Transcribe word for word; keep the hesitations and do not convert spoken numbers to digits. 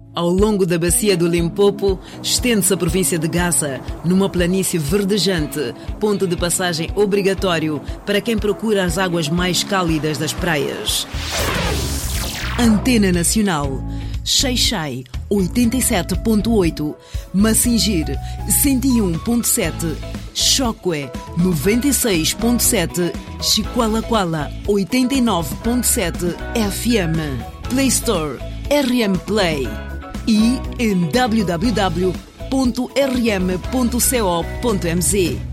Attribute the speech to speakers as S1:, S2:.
S1: Ao longo da bacia do Limpopo, estende-se a província de Gaza, numa planície verdejante, ponto de passagem obrigatório para quem procura as águas mais cálidas das praias. Antena Nacional, Xai-Xai, oitenta e sete ponto oito, Masingir, cento e um ponto sete, Choque, noventa e seis ponto sete, Chiqualaquala, oitenta e nove ponto sete F M, Play Store, R M Play e em w w w ponto r m ponto co ponto m z.